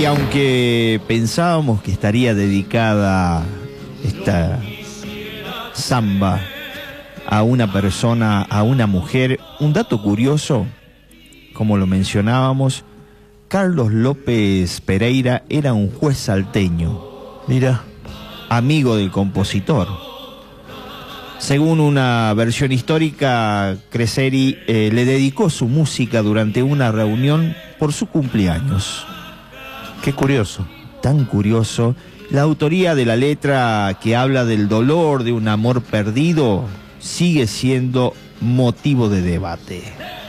Y aunque pensábamos que estaría dedicada esta samba a una persona, a una mujer, un dato curioso, como lo mencionábamos, Carlos López Pereira era un juez salteño. Mira, amigo del compositor. Según una versión histórica, Creseri le dedicó su música durante una reunión por su cumpleaños. qué curioso. Tan curioso. La autoría de la letra, que habla del dolor de un amor perdido, sigue siendo motivo de debate.